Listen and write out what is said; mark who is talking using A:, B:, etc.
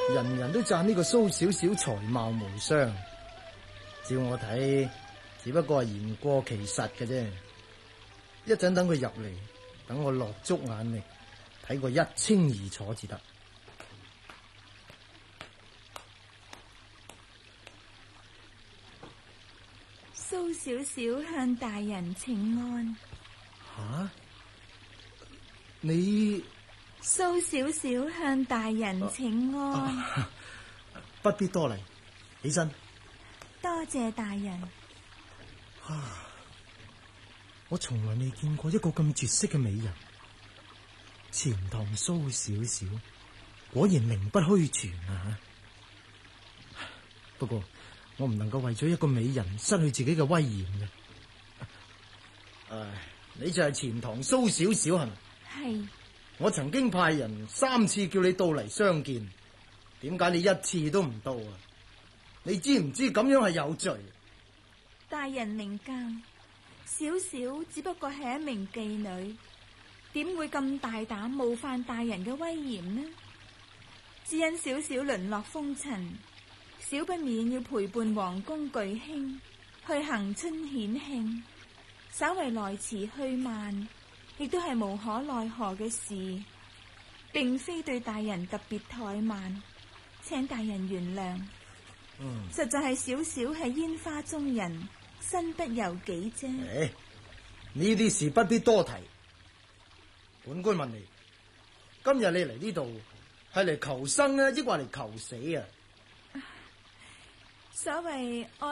A: 人人都讚呢個蘇小小才貌無雙，照我睇，只不過係言過其實嘅啫。一陣等佢入嚟，等我落足眼力，睇個一清二楚至得。
B: 蘇小小向大人請安。
A: 吓？你？
B: 蘇小小向大人請安。
A: 不必多禮，起身。
B: 多謝大人。
A: 我從來未見過一個咁絕色嘅美人，錢塘蘇小小，果然名不虛傳啊！不過我唔能夠為咗一個美人失去自己嘅威嚴嘅。你就係錢塘蘇小小係咪？
B: 係。
A: 我曾經派人3次叫你到嚟相見，點解你一次都唔到啊？你知唔知咁樣係有罪？
B: 大人明鑒，小小只不過係一名妓女，點會咁大膽冒犯大人嘅威嚴呢？只因小小淪落風塵，少不免要陪伴皇宮巨卿去行春顯慶，稍為來遲去慢，亦都係無可奈何嘅事，並非對大人特別怠慢，請大人原諒。實在係小小係煙花中人，身不由己啫。
A: 呢啲事不必多提。本官問你，今日你嚟呢度係嚟求生啊，抑或嚟求死啊？
B: 所謂愛